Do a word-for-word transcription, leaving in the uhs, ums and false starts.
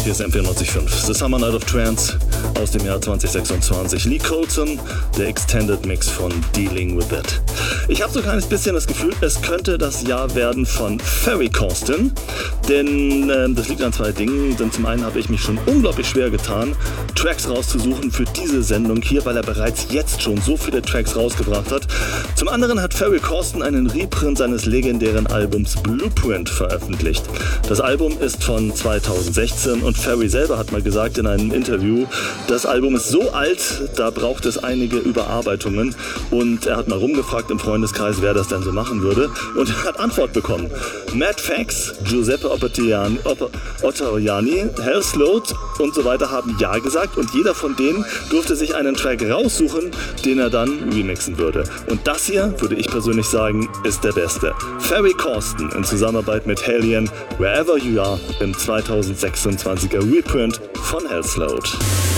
Hier ist M vierundneunzig Komma fünf. The Summer Night of Trance aus dem Jahr zwanzig sechsundzwanzig. Lee Colton, der Extended Mix von Dealing With It. Ich habe so ein kleines bisschen das Gefühl, es könnte das Jahr werden von Ferry Corsten, denn äh, das liegt an zwei Dingen. Denn zum einen habe ich mich schon unglaublich schwer getan, Tracks rauszusuchen für diese Sendung hier, weil er bereits jetzt schon so viele Tracks rausgebracht hat. Zum anderen hat Ferry Corsten einen Reprint seines legendären Albums Blueprint veröffentlicht. Das Album ist von zweitausendsechzehn und Ferry selber hat mal gesagt in einem Interview, das Album ist so alt, da braucht es einige Überarbeitungen, und er hat mal rumgefragt im Freundeskreis, wer das denn so machen würde, und er hat Antwort bekommen. Matt Fax, Giuseppe Ottaviani, Ottaviani, Hal Sloat und so weiter haben Ja gesagt, und jeder von denen durfte sich einen Track raussuchen, den er dann remixen würde. Und das hier, würde ich persönlich sagen, ist der beste. Ferry Corsten in Zusammenarbeit mit Hellion, Wherever You Are, im zweitausendsechsundzwanziger Reprint von Hal Sloat.